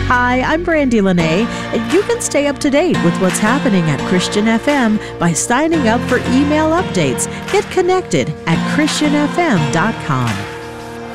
Hi, I'm Brandy Lene, and you can stay up to date with what's happening at Christian FM by signing up for email updates. Get connected at ChristianFM.com.